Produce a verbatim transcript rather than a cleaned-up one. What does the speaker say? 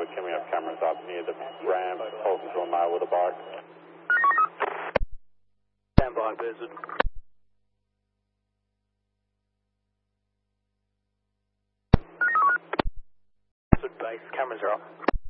Bravo, can we have cameras up near the ramp, talking to a male with a bike? Stand by, Buzzard. Buzzard base, cameras are up.